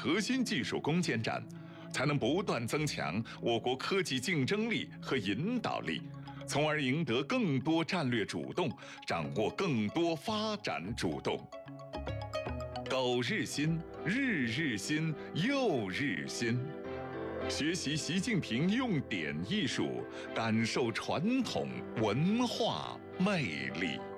核心技术攻坚战，才能不断增强我国科技竞争力和引导力，从而赢得更多战略主动，掌握更多发展主动。苟日新，日日新，又日新。学习习近平用典艺术，感受传统文化魅力。